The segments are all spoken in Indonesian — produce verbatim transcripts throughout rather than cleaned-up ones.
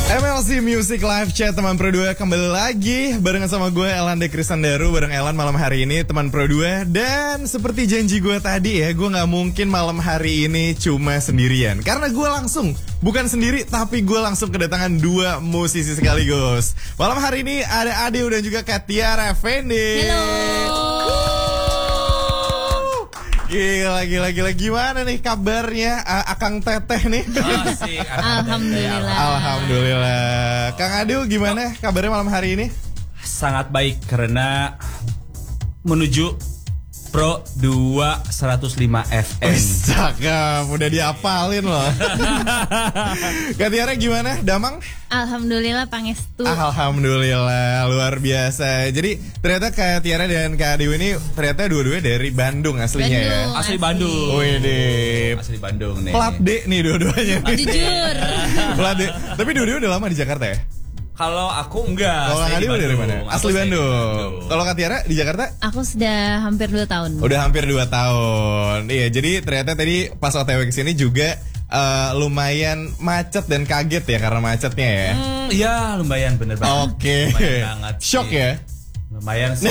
M L C Music Live Chat teman Pro dua kembali lagi barengan sama gue Elande Krisandaru. Bareng Elan malam hari ini teman Pro dua. Dan seperti janji gue tadi ya, gue gak mungkin malam hari ini cuma sendirian. Karena gue langsung, bukan sendiri tapi gue langsung kedatangan dua musisi sekaligus. Malam hari ini ada Adil dan juga Katiara Effendi. Halo. Gila, gila, gila. Gimana nih kabarnya uh, Akang Teteh nih? Asik, Alhamdulillah. Alhamdulillah. Kang Adil gimana kabarnya malam hari ini? Sangat baik karena menuju Pro dua seratus lima F M. Wih, cakep, udah diapalin loh. Kak Tiara gimana, Damang? Alhamdulillah pangestu. Alhamdulillah, luar biasa. Jadi ternyata Kak Tiara dan Kak Adiw ini ternyata dua-duanya dari Bandung aslinya Bandung, ya. Asli Bandung. Wih deh. Asli Bandung nih. Plat D nih dua-duanya. Jujur. Plat D. Tapi dua-duanya udah lama di Jakarta ya? Kalau aku enggak. Kalau Kak Adiw dari mana? Asli Bandung. Kalau Kak Tiara di Jakarta? Aku sudah hampir dua tahun. Udah hampir dua tahun. Iya, jadi ternyata tadi pas O T W kesini juga uh, lumayan macet dan kaget ya karena macetnya ya. Hmm, iya lumayan bener banget. Oke. Lumayan banget sih. Shock ya? Lumayan sih.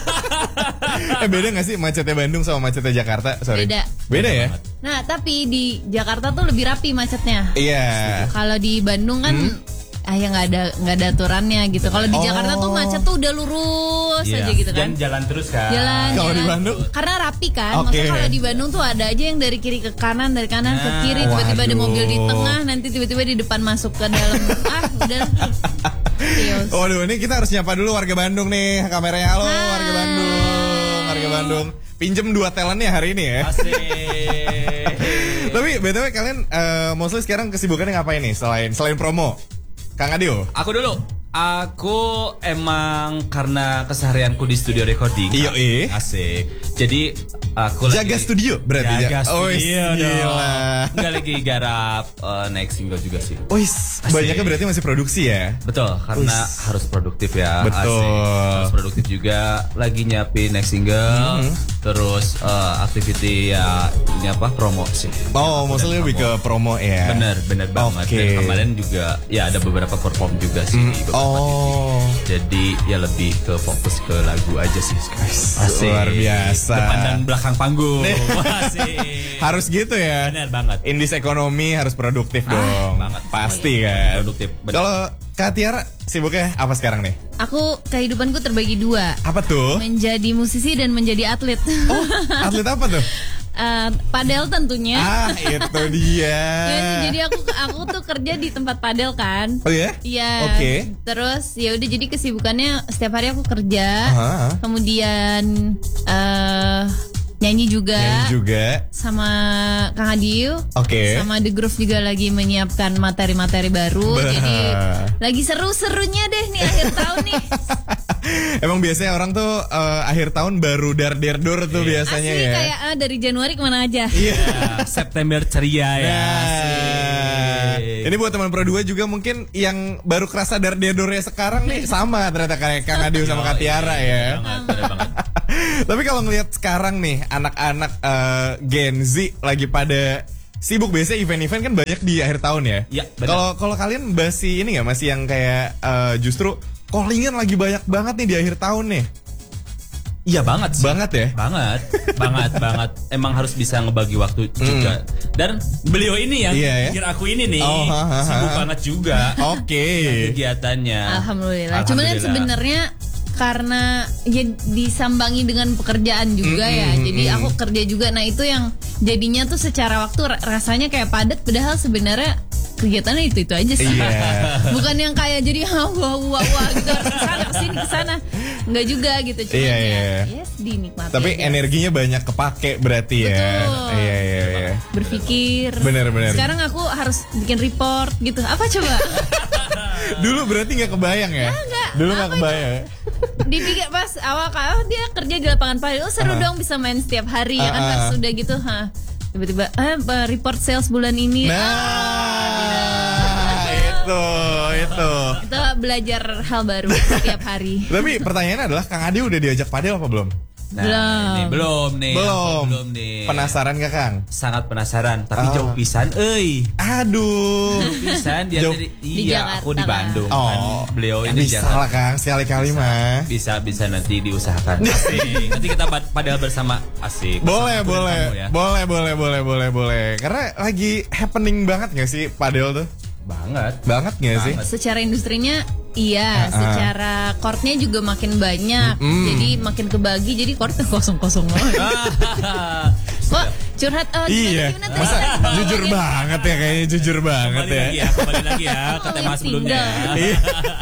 Eh beda gak sih macetnya Bandung sama macetnya Jakarta? Sorry. Beda. Beda ya? Nah, tapi di Jakarta tuh lebih rapi macetnya. Iya. Kalau di Bandung kan ah ya nggak ada nggak ada aturannya gitu. Kalau di Oh. Jakarta tuh macet tuh udah lurus Iya. aja gitu kan. Dan jalan terus kan. Jalan. Kalau jalan. di Bandung? Karena rapi kan. Oke. Maksudnya kalau di Bandung tuh ada aja yang dari kiri ke kanan, dari kanan ke Nah, kiri, tiba-tiba ada waduh. mobil di tengah, nanti tiba-tiba di depan masuk ke dalam. ah, udah. Chaos. Waduh, ini kita harus nyapa dulu warga Bandung nih. Kameranya halo Hai. warga Bandung. Warga Bandung. Pinjem dua talentnya hari ini ya. Asik. Tapi B T W kalian uh, mostly sekarang kesibukannya ngapain nih selain selain promo? Kang Adio? Aku dulu. Aku emang karena keseharianku di studio recording. Iyo, iya. Asik. Jadi aku Jaga lagi studio berarti jaga ya? Oh, studio dong. gila. Enggak lagi garap uh, next single juga sih. Wis, banyaknya berarti masih produksi ya? Betul, karena Wis. harus produktif ya. Betul. Asik. Harus produktif juga. Lagi nyiapin next single. Mhm. Terus uh, activity ya ini apa promo sih. Oh, Aku maksudnya dan lebih ke promo. promo ya? Bener, bener banget. Oke. Dan kemarin juga ya ada beberapa perform juga sih. di beberapa Oh, Jadi ya lebih ke fokus ke lagu aja sih. Asik. luar biasa. Depan dan belakang panggung. Asik. Harus gitu ya? Bener banget. Indis ekonomi harus produktif Ah, dong. banget. Pasti kan. Produktif, bener. Kalau Kak Tiara sibuknya apa sekarang nih? Aku kehidupanku terbagi dua. Apa tuh? Menjadi musisi dan menjadi atlet. Oh, atlet apa tuh? Eh, padel tentunya. Ah, itu dia. Ya, jadi aku aku tuh kerja di tempat padel kan. Oh ya? Iya. Oke. Terus ya udah jadi kesibukannya setiap hari aku kerja. Aha. Kemudian eh nyanyi juga. Nyanyi juga. Sama Kang Adiu. Oke. Sama The Groove juga lagi menyiapkan materi-materi baru. Bah. Jadi lagi seru-serunya deh nih akhir tahun nih. Emang biasanya orang tuh eh, akhir tahun baru dar der dor tuh biasanya Asli ya. kayak ah, dari Januari kemana aja. Iya. Ya, September ceria ya. Nah, Asik. ini buat teman Pro dua juga mungkin yang baru kerasa dar der dornya sekarang nih sama ternyata kayak Kang Adiu sama Kak Tiara ya. Banget, bener banget. Tapi kalau ngelihat sekarang nih anak-anak eh, Gen Z lagi pada sibuk, biasanya event-event kan banyak di akhir tahun ya. Iya, benar. Kalau kalau kalian masih ini nggak, masih yang kayak eh, justru callingan lagi banyak banget nih di akhir tahun nih. Iya banget sih. Banget ya? Banget, banget, banget. Emang harus bisa ngebagi waktu juga. Dan beliau ini yang Iya, ya? pikir aku ini nih Oh, ha, ha, sibuk ha. banget juga Oke. kegiatannya. Alhamdulillah. Cuman kan sebenarnya karena ya disambangi dengan pekerjaan juga ya. Mm-mm, Jadi mm-mm. aku kerja juga. Nah itu yang jadinya tuh secara waktu ra- rasanya kayak padat. Padahal sebenarnya kegiatannya itu itu aja sih. Iya. Bukan yang kayak jadi wah wah wah wah gitu harus kesana kesini kesana. Enggak juga gitu. Cuma Iya, ya, iya. yes dinikmati. Tapi aja. energinya banyak kepake berarti ya. Betul. Iya iya iya. Berpikir. Bener, bener. Sekarang aku harus bikin report gitu. Apa coba? Dulu berarti nggak kebayang ya? Enggak. Dulu nggak Apa kebayang. Dipikir pas awal kalau dia kerja di lapangan padel, oh seru Uh-huh. dong bisa main setiap hari ya kan. Uh-uh. Pas sudah gitu, ha tiba-tiba eh report sales bulan ini. Nah, itu itu. Itu belajar hal baru setiap hari. Tapi pertanyaannya adalah Kang Adi udah diajak padel apa belum? Nah, Belum. ini belum nih. Belum. Aku belum nih. Penasaran gak Kang? Sangat penasaran, tapi Oh. jauh pisan euy. Aduh. Jauh pisan dia Jauh. dari Di iya, Jakarta aku di kan? Bandung Oh, kan. Beliau ya ini di bisa Jakarta. lah Kang, sekali-kali mah. Bisa bisa nanti diusahakan. Asik. Nanti kita pad- padahal bersama asik. Boleh, Bersama aku dan boleh, kamu ya. boleh, boleh, boleh, boleh, boleh. Karena lagi happening banget gak sih padel tuh? Banget. Banget gak sih? Secara industrinya iya, Ah, ah. secara courtnya juga makin banyak. Jadi makin kebagi, jadi courtnya kosong-kosong banget. Kok curhat oh, Iya, gimana, gimana, masa tadi? jujur banget ya, kayaknya jujur banget Kembali ya. lagi ya, kembali lagi ya ke tema yang sebelumnya. single. Iya.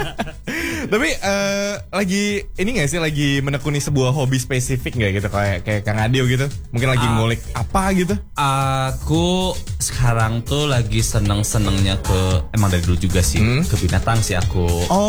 Tapi eh, lagi ini gak sih lagi menekuni sebuah hobi spesifik gak gitu kayak kayak Kang Adio gitu? Mungkin lagi Ah. ngulik apa gitu? Aku sekarang tuh lagi seneng-senengnya ke emang dari dulu juga sih Hmm? ke binatang sih aku.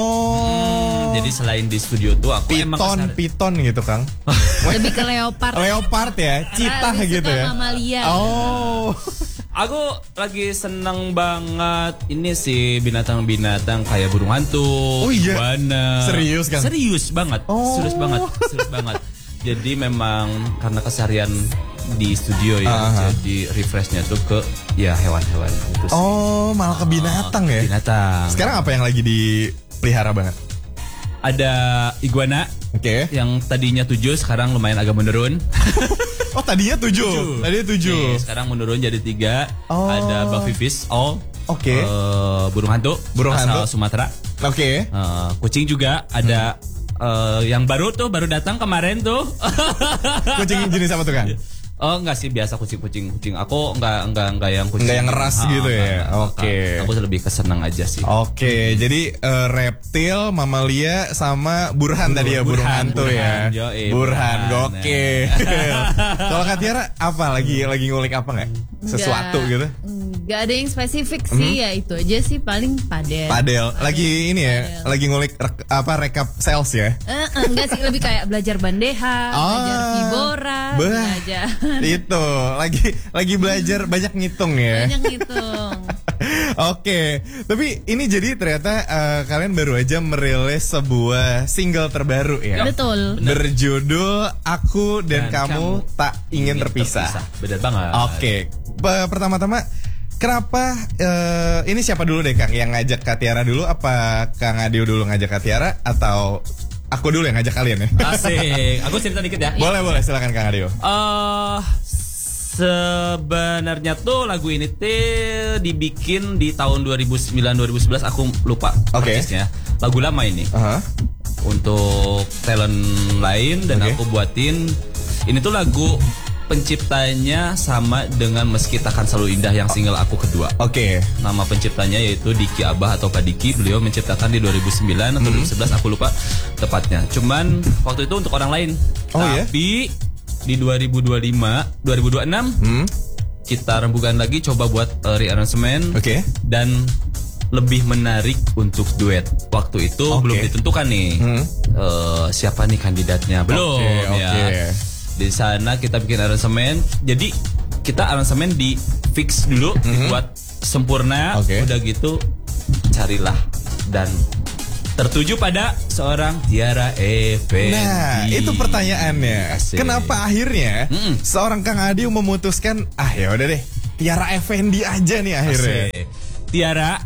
Oh. Jadi selain di studio tuh aku emang piton, kesar- piton gitu Kang. Lebih ke leopard. Leopard ya, citah lebih gitu suka ya. mamalia. Oh. Aku lagi seneng banget ini sih binatang-binatang kayak burung hantu, Oh iya? iguana. Serius, Kang? Serius banget, Oh. serius banget, serius banget. Jadi memang karena keseharian di studio ya, Aha. jadi refreshnya tuh ke ya hewan-hewan itu sih. Oh, malah ke binatang ya. Binatang. Sekarang apa yang lagi dipelihara banget? Ada iguana Oke. yang tadinya tujuh sekarang lumayan agak menurun. Oh, tadinya tujuh. Tadinya tujuh. Nih, sekarang menurun jadi tiga. Oh. Ada Buffyfish, all. Oke. Eh, burung hantu. Burung asal hantu. Sumatera. Oke. Eh, kucing juga ada. eh, yang baru tuh baru datang kemarin tuh. Kucing jenis apa tuh Kang? Oh enggak sih biasa kucing-kucing kucing. Aku enggak enggak enggak yang kucing. Enggak yang ngeras Ah, gitu enggak, ya? enggak, enggak. Oke. Aku lebih kesenang aja sih. Oke, jadi eh, reptil, mamalia, sama burhan tadi ya, burung burhan, hantu ya. burhan, yoi, Burhan, burhan. gokil. Kalau Kak Tiara apa lagi lagi ngulik apa nggak? Sesuatu Nggak- gitu? Nggak ada yang spesifik sih, ya itu aja sih paling padel. Padel. Lagi ini ya, Padel. lagi ngulik rek- apa rekap sales ya. Eh, eh, enggak sih, lebih kayak belajar bandeha, belajar Ah, vibora, bah. belajar Itu, lagi lagi belajar banyak ngitung ya. banyak ngitung. Oke, tapi ini jadi ternyata eh, kalian baru aja merilis sebuah single terbaru ya. Betul. Berjudul Aku dan, Dan Kamu, Kamu Tak Ingin Terpisah. Bener banget. Oke, Pe- pertama-tama kenapa eh, ini siapa dulu deh Kang yang ngajak Kak Tiara dulu? Apa Kang Adio dulu ngajak Kak Tiara atau aku dulu yang ngajak kalian ya? Asik. Aku cerita dikit ya. Boleh boleh silakan Kang Adio. Eh sebenarnya tuh lagu ini tuh dibikin di tahun dua ribu sembilan dua ribu sebelas, aku lupa Oke. persisnya. Lagu lama ini. Aha. Untuk talent lain dan Oke. aku buatin ini tuh lagu penciptanya sama dengan Meski Takkan Selalu Indah yang single aku kedua. Oke. Nama penciptanya yaitu Diki Abah atau Kak Diki. Beliau menciptakan di dua ribu sembilan atau dua ribu sebelas, aku lupa tepatnya. Cuman waktu itu untuk orang lain. Oh, ya? Tapi di dua ribu dua puluh lima, dua ribu dua puluh enam Hmm. kita rembukan lagi coba buat uh, rearrangement Oke. dan lebih menarik untuk duet. Waktu itu Oke. belum ditentukan nih Hmm. uh, siapa nih kandidatnya. Belum Oke, ya. oke. Di sana kita bikin aransemen. Jadi kita aransemen di fix dulu, dibuat sempurna. Oke. Udah gitu carilah dan tertuju pada seorang Tiara Effendi. Nah, itu pertanyaannya. Asik. Kenapa akhirnya Mm-mm. seorang Kang Adio memutuskan ah ya udah deh Tiara Effendi aja nih akhirnya. Asik. Tiara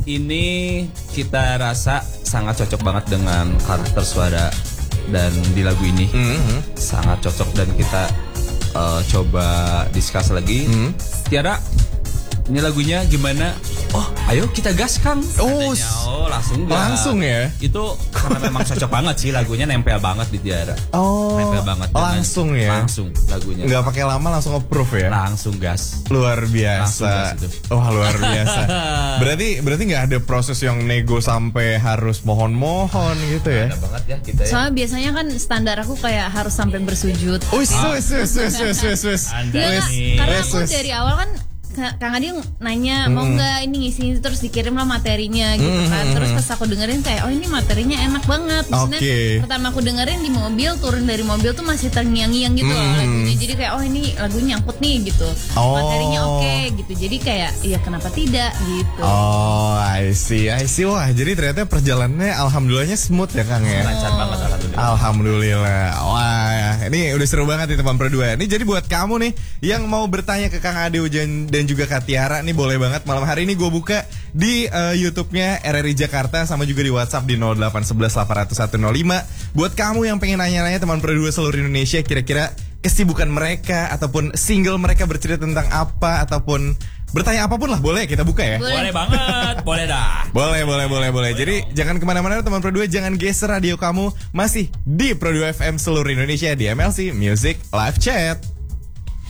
ini kita rasa sangat cocok banget dengan karakter suara dan di lagu ini Mhm. sangat cocok dan kita uh, coba discuss lagi. Mhm. Tiara, ini lagunya gimana? Oh, ayo kita gas Kang. Oh, Katanya, oh langsung gas. langsung ya? Itu karena memang cocok banget sih lagunya, nempel banget di Tiara. Oh, Nempel banget. dengan- langsung ya? Langsung lagunya. Nggak pakai lama langsung approve ya? Langsung gas. Luar Langsung biasa. gas itu. Wah, luar biasa. berarti berarti nggak ada proses yang nego sampai harus mohon-mohon gitu ya? Ada banget ya kita ya. Soalnya biasanya kan standar aku kayak harus sampai bersujud. Wis, wis, wis, wis, wis, wis, wis. Anda Nggak, nggak. nih. Karena Wes, aku wes. dari awal kan Ka- Kang Adi nanya mau nggak ini ngisi terus dikirim lah materinya gitu kan. Terus pas aku dengerin kayak oh ini materinya enak banget. Maksudnya Oke. pertama aku dengerin di mobil, turun dari mobil tuh masih terngiang-ngiang gitu loh lagunya. Jadi kayak oh ini lagunya nyangkut nih gitu. Oh. Materinya oke gitu. Jadi kayak iya kenapa tidak gitu. Oh, I see, I see. Wah, jadi ternyata perjalanannya alhamdulillahnya smooth ya Kang ya? Lancar banget alhamdulillah. Alhamdulillah. Wah, ini udah seru banget nih teman Pro dua. Ini jadi buat kamu nih yang mau bertanya ke Kang Ade Ujan dan juga Kak Tiara nih boleh banget. Malam hari ini gue buka di uh, YouTube-nya R R I Jakarta sama juga di WhatsApp di nol delapan satu satu delapan nol nol satu nol lima. Buat kamu yang pengen nanya-nanya teman Pro dua seluruh Indonesia, kira-kira kesibukan mereka ataupun single mereka bercerita tentang apa ataupun bertanya apapun lah, boleh kita buka ya. Boleh banget, boleh dah. Boleh, boleh, boleh, boleh. Jadi jangan kemana-mana teman Pro dua, jangan geser radio kamu, masih di Pro dua F M seluruh Indonesia di M L C Music Live Chat.